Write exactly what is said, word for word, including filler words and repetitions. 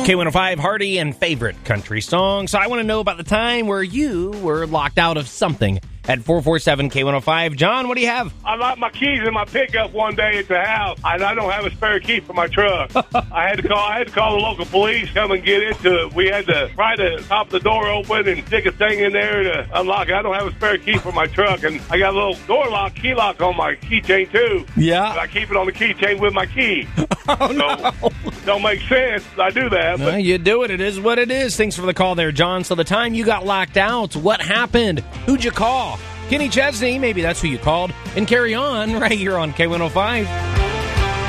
K one oh five, Hardy and favorite country song. So I want to know about the time where you were locked out of something at four four seven K one oh five. John, what do you have? I locked my keys in my pickup one day at the house, and I don't have a spare key for my truck. I had to call. I had to call the local police, come and get into it. We had to pry the top of the door open and stick a thing in there to unlock it. I don't have a spare key for my truck, and I got a little door lock, key lock on my keychain too. Yeah, but I keep it on the keychain with my key. Oh so, no, don't make sense. I do that. But well, you do it. It is what it is. Thanks for the call there, John. So the time you got locked out, what happened? Who'd you call? Kenny Chesney, maybe that's who you called. And carry on right here on K one oh five.